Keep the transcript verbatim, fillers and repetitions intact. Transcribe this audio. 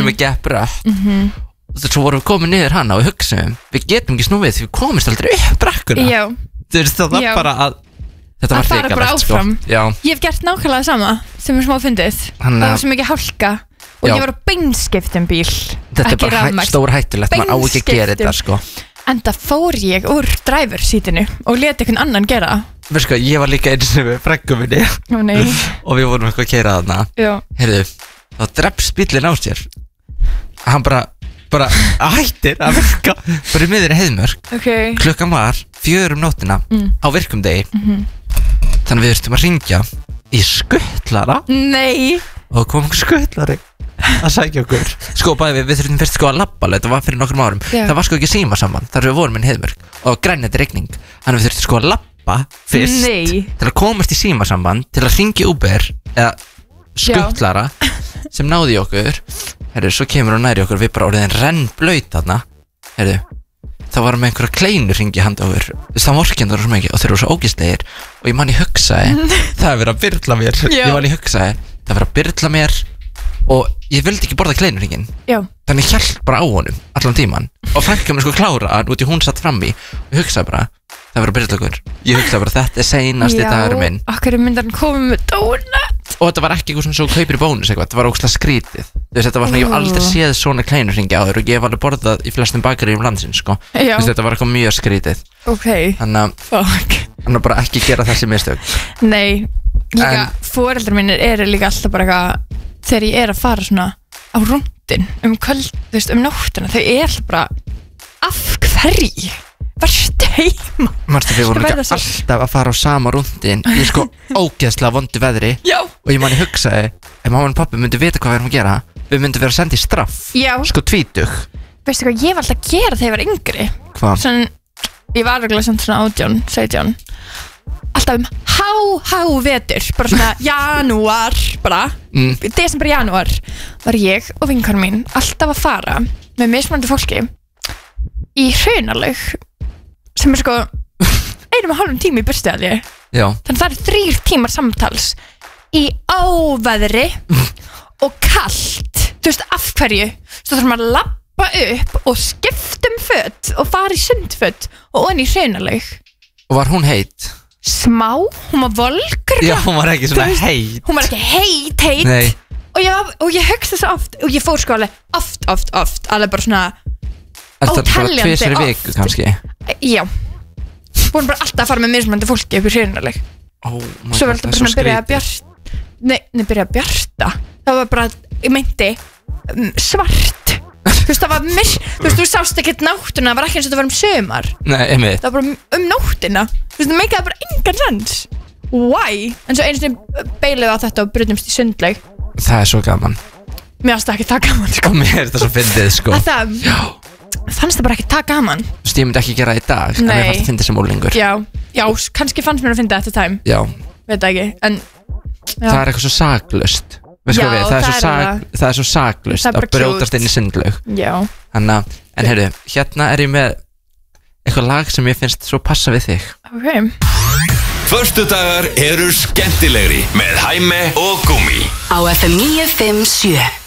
sem er gepp brött mm-hmm. Svo vorum við komið niður hana og við hugsaðum Við getum ekki snúið því við komist aldrei upp brekkuna Já. Þú veist það var bara að Þetta var hrikalegt sko Ég hef gert nákvæmlega sama sem er smá fundið Það var svo mikið hálka og já. Ég var á beinskiptum bíl. Þetta er bara hæ, stór hættulegt, maður á ekki að gera þetta sko. Enda fór ég úr driver-sítinu og leti einhvern annan gera. Veist sko, ég var líka eins og við frækkum minni og við vorum eitthvað að keyra þarna. Heyrðu, þá drepst bíllinn á sér. Hann bara, bara hættir að virka bara í miðri Heiðmörk. Okay. Klukkan var fjögur um nóttina mm. á virkum degi. Mm-hmm. Þannig við þurftum að ringja í skuttlara. Nei. Og kom skuttlari að sækja okkur. Sko bæði við, við þurftum fyrst sko að labba, þetta var fyrir nokkrum árum. Já. Það var sko ekki síma saman, þar við vorum inn í Heiðmörk og grænjandi rigning. Þannig við þurftum sko að labba fyrst Nei. Til að komast í síma saman, til að hringja Uber eða skuttlara sem náði okkur. Herru, svo kemur hún næri okkur, við bara orðin rennblöyt þarna. Herru, það var með einhverja kleinur hringi handa okkur. Það vorkendur svo mikið og þeir eru svo ógeðslegir og ég man ég hugsaði, það er verið að byrla mér. Já. Ég man ég hugsaði, það er verið að byrla mér og ég vildi ekki borða kleinurhringin. Já. Þannig ég hélt bara á honum allan tíman og frænka mér sko klára hann út í hún satt fram í og ég hugsaði bara, það er verið að byrla okkur. Ég hugsaði bara, þetta er seinasti dagur minn. Já, okkur myndar hann komið með donut. Og þetta var ekki eitthvað svona svo kaupir í bónus eitthvað, þetta var ógeðslega skrítið. Þess, þetta var svona, ég hef aldrei séð svona kleinurhringi áður og ég hef alveg borðað í flestum bakaríum landsins sko. Þess, þetta var eitthvað mjög skrítið. Okay. Þannig að bara ekki gera þessi mistök. Nei, líka foreldrar mínir eru líka alltaf bara eitthvað þegar ég er að fara svona á rúndin um kvöld, þú veist, um nóttina, þau er alltaf bara af hverju? Varstu heima? Marstu, við vorum líka alltaf að fara á sama rúndin í sko ógeðslega vondu veðri. Já. Og ég man ég hugsaði, ef mamma og pappi myndi vita hvað við erum að gera, við myndum vera að senda í straff. Já. Sko tvítug. Veistu hvað ég var alltaf að gera þegar ég var yngri? Hvað? Svona, ég var alveg svona átján, sautján. Alltaf um há, há vetur, bara svona janúar, bara, mm. desember, janúar, var ég og vinkona mín alltaf að fara með mismunandi fólki í Hraunalaug, sem er sko einum og hálfum tími í burstuðalji. Já. Þannig það eru þrír tímar samtals í óveðri og kalt. Þú veist af hverju? Svo þarf maður að labba upp og skipta um föt og fara í sundföt og onni í Hraunalaug. Og var hún heit? Smá, hún var volgur. Já, hún var ekki svona heit. Hún var ekki heit, heit. Nei. Og ég, og ég hugsa svo oft, og ég fór sko alveg oft, oft, oft, alveg bara svona óteljandi oft. Tvisvar í viku kannski? Já. Búin bara alltaf að fara með mismunandi fólki upp í Hraunalaug. Oh my god, svo var alltaf bara svona að byrja að bjarta. Nei, nei, byrja að bjarta. Það var bara, ég meinti, um, svart. Þú veist, það var myrk, þú veist, þú sást ekkert náttuna, það var ekki eins og það var um sömar. Nei, einmitt. Það var bara um nóttina. Þú veist, það meikaði bara engan sens. Why? En svo einu sinni beiliðu á þetta og brutumst í sundlaug. Það er svo gaman. Mér fannst það ekki það gaman, sko. Og mér er þetta svo fyndið, sko. Að það, já. Fannst það bara ekki það gaman. Þú veist, ég myndi ekki gera það í dag, en mér fannst það fyndið sem úlingur. Já, já, kannski fannst mér að finna þetta time. Já. Veit ekki, en það er eitthvað svo saklaust. Já, við, það, er það, sag, er það er svo saklaust að brjótast inn í sundlaug. Já. Þannig, en heyrðu, hérna er ég með eitthvað lag sem ég finnst svo passa við þig. Ok. Föstudagar eru skemmtilegri með Hæmi og Gúmi. Á F M níu fimm sjö.